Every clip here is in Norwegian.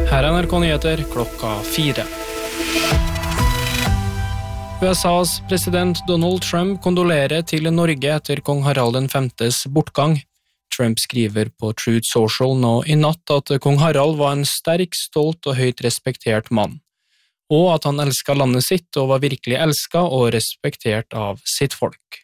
Her er NRK Nyheter klokka 4. USAs president Donald Trump kondolerer til Norge etter kong Harald Vs bortgang. Trump skriver på Truth Social nå i natt at kong Harald var en sterk, stolt og høyt respektert mann, og at han elsket landet sitt og var virkelig elsket og respektert av sitt folk.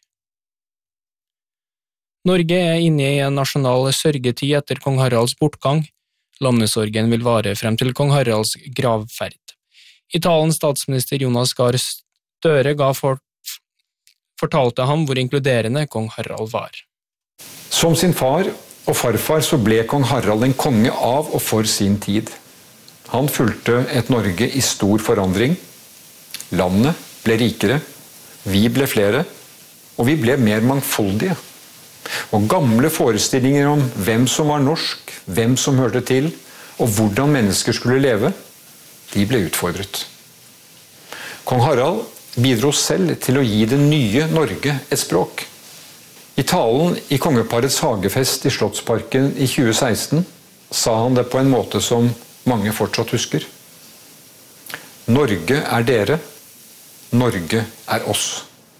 Norge er inne i en nasjonal sørgetid etter kong Haralds bortgang. Landesorgen vil vare frem til kong Haralds gravferd. I talen statsminister Jonas Gahr Støre fortalte ham hvor inkluderende kong Harald var. Som sin far og farfar så ble kong Harald en konge av og for sin tid. Han fulgte et Norge i stor forandring. Landet ble rikere, vi ble flere, og vi ble mer mangfoldige. Og gamle forestillinger om hvem som var norsk, hvem som hørte til, og hvordan mennesker skulle leve, de ble utfordret. Kong Harald bidro selv til å gi det nye Norge et språk. I talen i kongeparets hagefest i Slottsparken i 2016 sa han det på en måte som mange fortsatt husker. Norge er dere, Norge er oss.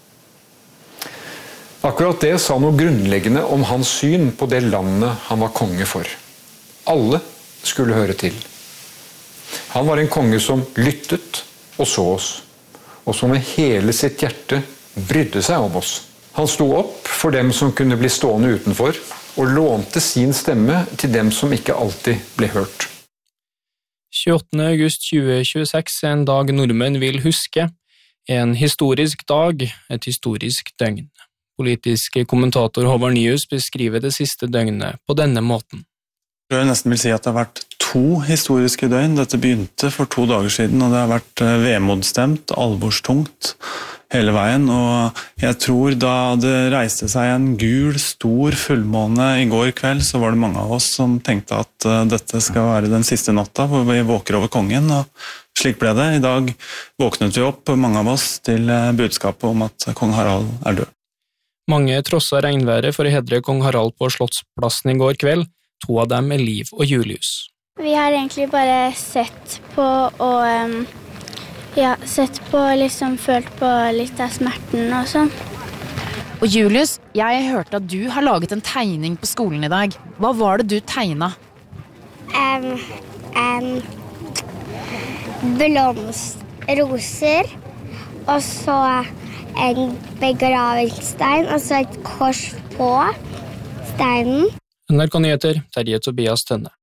Akkurat det sa noe grunnleggende om hans syn på det landet han var konge for. Alle skulle høre til. Han var en konge som lyttet og så oss, og som med hele sitt hjerte brydde seg om oss. Han sto opp for dem som kunne bli stående utenfor, og lånte sin stemme til dem som ikke alltid ble hørt. 28. august 2026 er en dag nordmenn vil huske. En historisk dag, et historisk døgn. Politisk kommentator Håvard Nyhus beskriver det siste døgnet på denne måten. Jeg nesten vil si at det har vært 2 historiske døgn. Dette begynte for 2 dager siden, og det har vært vemodsstemt, alvorstungt hele veien. Og jeg tror da det reiste seg en gul, stor fullmåne i går kveld, så var det mange av oss som tenkte at dette skal være den siste natta, hvor vi våker over kongen, og slik ble det. I dag våknet vi opp, mange av oss, til budskapet om at kong Harald er død. Mange trosset regnværet for å hedre kong Harald på Slottsplassen i går kveld. 2 av dem er Liv og Julius. Vi har egentlig bare sett på og følt på litt av smerten og sånn. Og Julius, jeg hørte at du har laget en tegning på skolen i dag. Hva var det du tegnet? Roser, og så en begravingsstein, og så et kors på steinen. NRK Nyheter, Terje Tobias Tønne.